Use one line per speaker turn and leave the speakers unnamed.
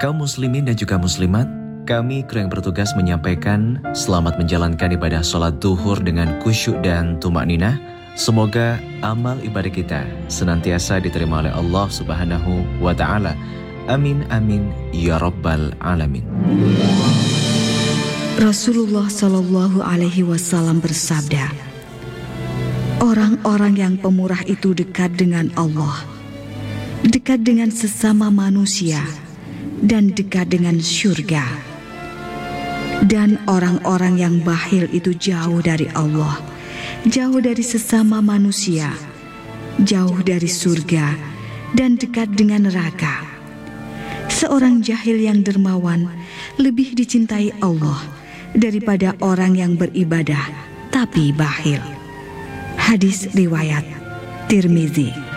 Kaum muslimin dan juga muslimat, kami kru yang bertugas menyampaikan selamat menjalankan ibadah sholat duhur dengan khusyuk dan tumakninah. Semoga amal ibadah kita senantiasa diterima oleh Allah Subhanahu wa Ta'ala. Amin amin ya rabbal alamin.
Rasulullah Shallallahu Alaihi Wasallam bersabda, orang-orang yang pemurah itu dekat dengan Allah, dekat dengan sesama manusia, dan dekat dengan syurga. Dan orang-orang yang bakhil itu jauh dari Allah, jauh dari sesama manusia, jauh dari surga, dan dekat dengan neraka. Seorang jahil yang dermawan lebih dicintai Allah daripada orang yang beribadah tapi bakhil. Hadis riwayat Tirmizi.